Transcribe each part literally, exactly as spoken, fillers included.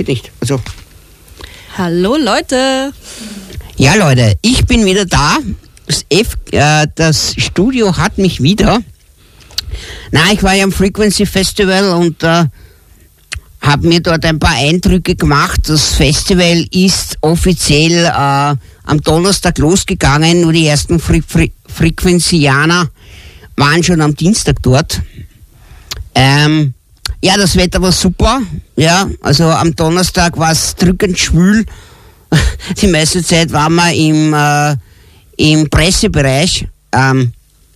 geht nicht. Also. Hallo Leute. Ja Leute, ich bin wieder da. Das, F, äh, das Studio hat mich wieder. Na, ich war ja am Frequency Festival und äh, habe mir dort ein paar Eindrücke gemacht. Das Festival ist offiziell äh, am Donnerstag losgegangen. Nur die ersten Fre- Fre- Frequenzianer waren schon am Dienstag dort. Ähm, ja, das Wetter war super. Ja, also am Donnerstag war es drückend schwül. Die meiste Zeit waren wir im, äh, im Pressebereich. Ähm,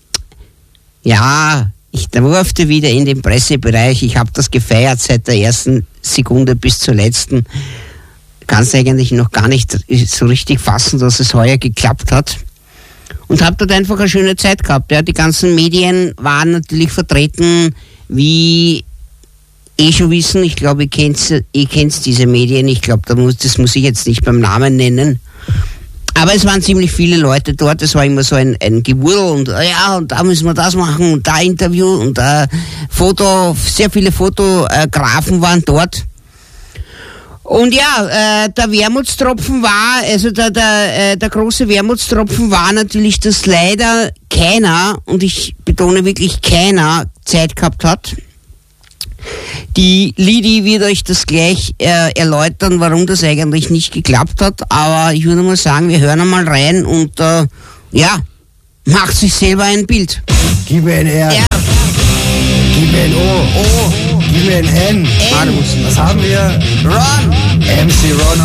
ja, ich durfte wieder in den Pressebereich. Ich habe das gefeiert seit der ersten Sekunde bis zur letzten. Kann es eigentlich noch gar nicht so richtig fassen, dass es heuer geklappt hat. Und habe dort einfach eine schöne Zeit gehabt. Ja. Die ganzen Medien waren natürlich vertreten, wie eh schon wissen. Ich glaube, ihr kennt, ihr kennt diese Medien. Ich glaube, da muss, das muss ich jetzt nicht beim Namen nennen. Aber es waren ziemlich viele Leute dort. Es war immer so ein, ein Gewurl und ja, und da müssen wir das machen und da Interview und äh, Foto, sehr viele Fotografen waren dort. Und ja, äh, der Wermutstropfen war, also der, der, äh, der große Wermutstropfen war natürlich, dass leider keiner, und ich betone wirklich keiner, Zeit gehabt hat. Die Lidi wird euch das gleich äh, erläutern, warum das eigentlich nicht geklappt hat, aber ich würde mal sagen, wir hören einmal rein und äh, ja, macht sich selber ein Bild. Gib mir ein R. Ja. Gib mir ein O. Oh. Gib mir ein N. N. Was haben wir? Ron. M C Ron.